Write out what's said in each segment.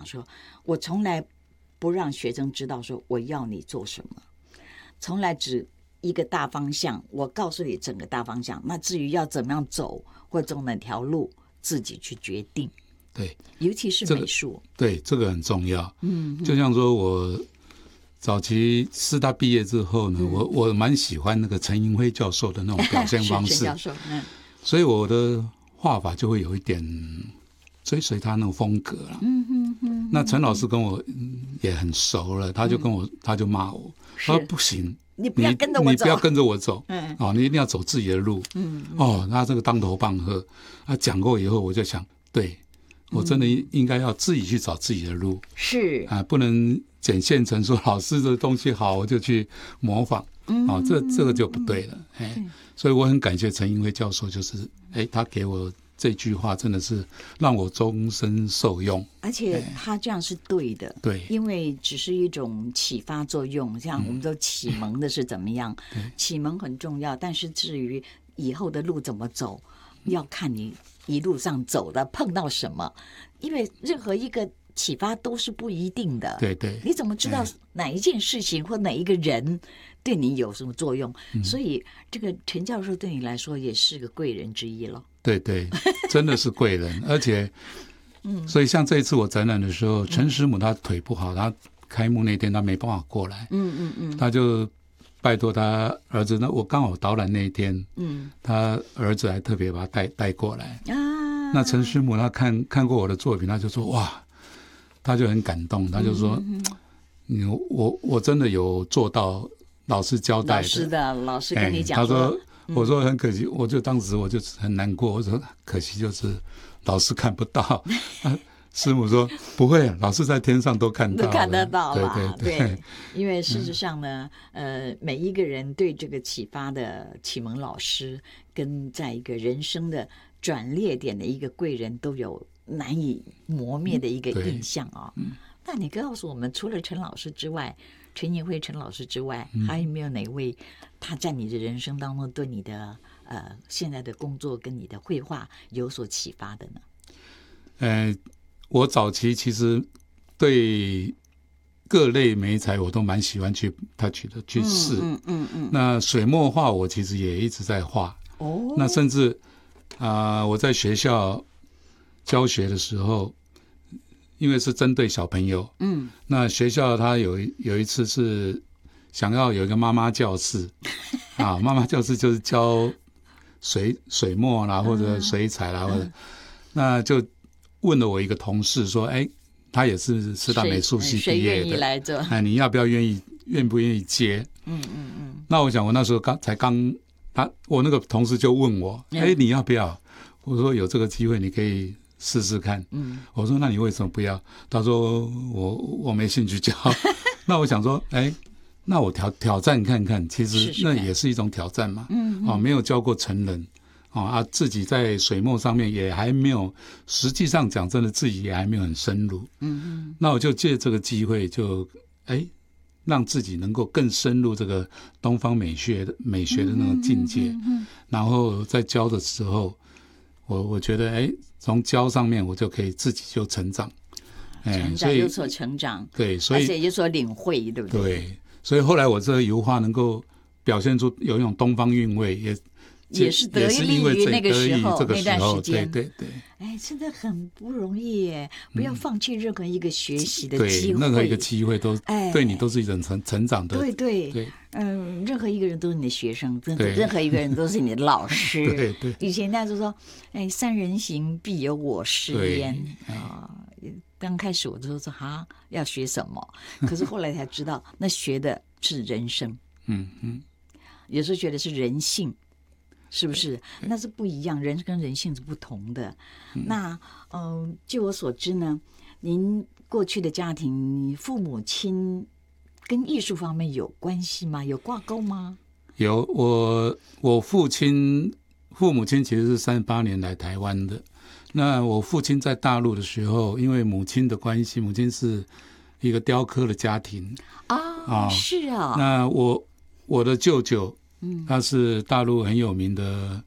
说，我从来不让学生知道说我要你做什么，从来只一个大方向，我告诉你整个大方向，那至于要怎么样走或走哪条路，自己去决定。 对， 尤其是美术， 对，这个很重要。就像说我早期师大毕业之后呢，我蛮喜欢那个陈寅晖教授的那种表现方式， 陈教授， 所以我的画法就会有一点追随他那种风格了。那陈老师跟我也很熟了，他就骂我，他说不行， 你不要跟着我走， 你不要跟着我走，你一定要走自己的路。他这个当头棒喝，他讲过以后，我就想，对。我真的应该要自己去找自己的路， 是啊，不能捡现成说老师的东西好我就去模仿，这个就不对了，所以我很感谢陈寅晖教授，就是他给我这句话真的是让我终身受用， 而且他这样是对的， 对， 因为只是一种启发作用，像我们都启蒙的是怎么样，启蒙很重要，但是至于以后的路怎么走，要看你一路上走的碰到什么，因为任何一个启发都是不一定的。 对对， 你怎么知道哪一件事情或哪一个人对你有什么作用？所以这个陈教授对你来说也是个贵人之一了。 对对，真的是贵人，而且，所以像这一次我展览的时候，陈师母她腿不好，她开幕那天她没办法过来，她就拜托他儿子，那我刚好导览那一天，他儿子还特别把他带过来啊。那陈师母他看过我的作品，他就说哇，他就很感动，他就说，我真的有做到老师交代的， 老师跟你讲， 他说，我说很可惜，当时我就很难过，我说可惜就是老师看不到。师母说不会，老师在天上都看到了， 都看得到啦。 对， 因为事实上呢，每一个人对这个启发的启蒙老师，跟在一个人生的转捩点的一个贵人，都有难以磨灭的一个印象啊。那你告诉我们，除了陈老师之外，陈寅晖陈老师之外，还有没有哪位他在你的人生当中对你的现在的工作跟你的绘画有所启发的呢？ 我早期其实对各类媒材我都蛮喜欢去试，那水墨画我其实也一直在画，那甚至我在学校教学的时候，因为是针对小朋友，那学校他有一次是想要有一个妈妈教室妈妈教室就是教水墨啦或者水彩啦，或者那就问了我一个同事说，他也是师大美术系毕业的， 谁愿意来做？ 你要不要愿不愿意接？那我想我那时候我那个同事就问我，你要不要？我说有这个机会你可以试试看。我说那你为什么不要？他说我没兴趣教。那我想说，那我挑战看看，其实那也是一种挑战嘛。没有教过成人。自己在水墨上面也还没有，实际上讲真的自己也还没有很深入。那我就借这个机会就让自己能够更深入这个东方美学的那种境界。然后在教的时候，我觉得从教上面我就可以自己就成长， 有所成长， 对，所以而且有所领会，对不对？ 对，所以后来我这个油画能够表现出有一种东方韵味， 也是得益于那个时候那段时间， 对， 真的很不容易耶！不要放弃任何一个学习的机会， 任何一个机会都对你都是一种成长的， 对，任何一个人都是你的学生，任何一个人都是你的老师。对，以前大家就说，三人行必有我师焉刚开始我就说要学什么，可是后来才知道，那学的是人生，有时候学的是人性。是不是？那是不一样，人跟人性是不同的。那据我所知呢，您过去的家庭，父母亲跟艺术方面有关系吗？有挂钩吗？ 有，我父母亲其实是38年来台湾的。那我父亲在大陆的时候，因为母亲的关系，母亲是一个雕刻的家庭是啊。 那我的舅舅。他是大陆很有名的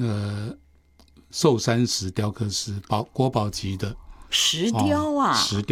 寿山石雕刻师，国宝级的石雕啊， 石雕。